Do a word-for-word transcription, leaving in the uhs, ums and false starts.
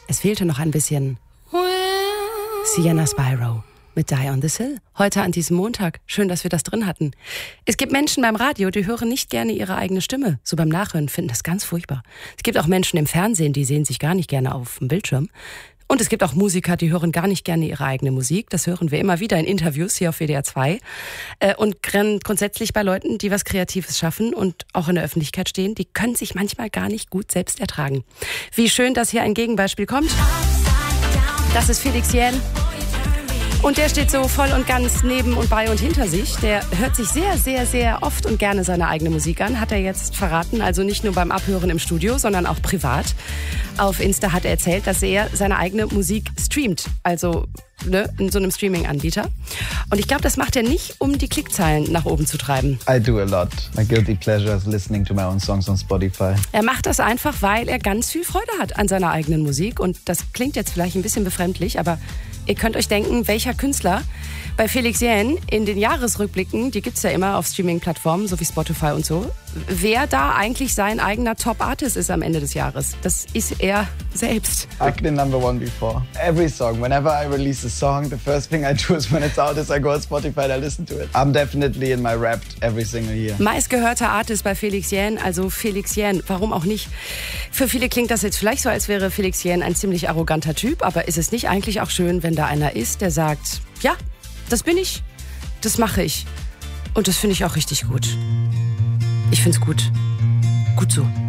Es fehlte noch ein bisschen Sienna Spyro mit Die on this Hill. Heute an diesem Montag. Schön, dass wir das drin hatten. Es gibt Menschen beim Radio, die hören nicht gerne ihre eigene Stimme. So beim Nachhören finden das ganz furchtbar. Es gibt auch Menschen im Fernsehen, die sehen sich gar nicht gerne auf dem Bildschirm. Und es gibt auch Musiker, die hören gar nicht gerne ihre eigene Musik. Das hören wir immer wieder in Interviews hier auf W D R zwei. Und grundsätzlich bei Leuten, die was Kreatives schaffen und auch in der Öffentlichkeit stehen, die können sich manchmal gar nicht gut selbst ertragen. Wie schön, dass hier ein Gegenbeispiel kommt. Das ist Felix Jähn. Und der steht so voll und ganz neben und bei und hinter sich. Der hört sich sehr, sehr, sehr oft und gerne seine eigene Musik an, hat er jetzt verraten. Also nicht nur beim Abhören im Studio, sondern auch privat. Auf Insta hat er erzählt, dass er seine eigene Musik streamt. Also ne, in so einem Streaming-Anbieter. Und ich glaube, das macht er nicht, um die Klickzahlen nach oben zu treiben. I do a lot. My guilty pleasure is listening to my own songs on Spotify. Er macht das einfach, weil er ganz viel Freude hat an seiner eigenen Musik. Und das klingt jetzt vielleicht ein bisschen befremdlich, aber ihr könnt euch denken, welcher Künstler bei Felix Jähn in den Jahresrückblicken, die gibt's ja immer auf Streaming-Plattformen, so wie Spotify und so, wer da eigentlich sein eigener Top-Artist ist am Ende des Jahres. Das ist er selbst. I've been number one before. Every song, whenever I release a song, the first thing I do is when it's out is I go on Spotify and I listen to it. I'm definitely in my Wrapped every single year. Meistgehörter Artist bei Felix Jähn, also Felix Jähn. Warum auch nicht? Für viele klingt das jetzt vielleicht so, als wäre Felix Jähn ein ziemlich arroganter Typ, aber ist es nicht eigentlich auch schön, wenn da einer ist, der sagt, ja, das bin ich, das mache ich. Und das finde ich auch richtig gut. Ich finde es gut. Gut so.